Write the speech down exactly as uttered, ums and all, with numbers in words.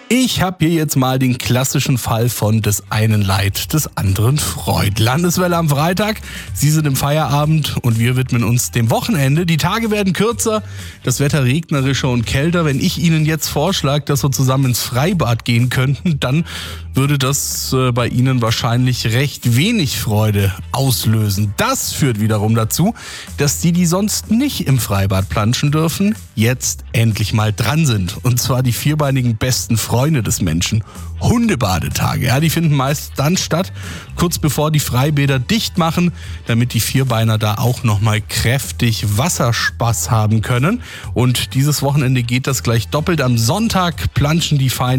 Ich habe hier jetzt mal den klassischen Fall von des einen Leid, des anderen Freud. Landeswelle am Freitag, Sie sind im Feierabend und wir widmen uns dem Wochenende. Die Tage werden kürzer, das Wetter regnerischer und kälter. Wenn ich Ihnen jetzt vorschlage, dass wir zusammen ins Freibad gehen könnten, dann würde das äh, bei Ihnen wahrscheinlich recht wenig Freude auslösen. Das führt wiederum dazu, dass die, die sonst nicht im Freibad planschen dürfen, jetzt endlich mal dran sind. Und zwar die vierbeinigen besten Freunde des Menschen. Hundebadetage. Ja, die finden meist dann statt, kurz bevor die Freibäder dicht machen, damit die Vierbeiner da auch nochmal kräftig Wasserspaß haben können. Und dieses Wochenende geht das gleich doppelt. Am Sonntag planschen die Feinen